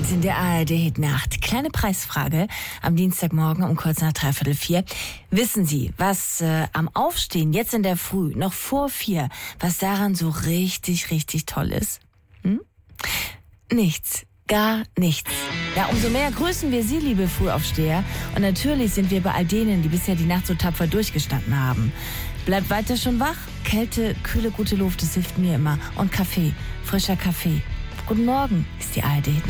Gold in der ARD-Hit-Nacht. Kleine Preisfrage am Dienstagmorgen um kurz nach 3:45. Wissen Sie, was am Aufstehen jetzt in der Früh, noch vor 4, was daran so richtig, richtig toll ist? Nichts. Gar nichts. Ja, umso mehr grüßen wir Sie, liebe Frühaufsteher. Und natürlich sind wir bei all denen, die bisher die Nacht so tapfer durchgestanden haben. Bleibt weiter schon wach. Kälte, kühle, gute Luft, das hilft mir immer. Und Kaffee, frischer Kaffee. Guten Morgen ist die ARD.